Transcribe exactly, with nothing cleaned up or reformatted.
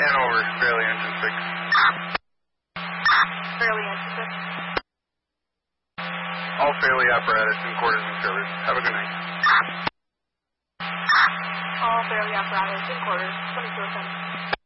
And over, Fairleigh engine six. Fairleigh engine six. All Fairleigh apparatus in quarters and trailers. Have a good night. All Fairleigh apparatus in quarters, twenty-two oh seven.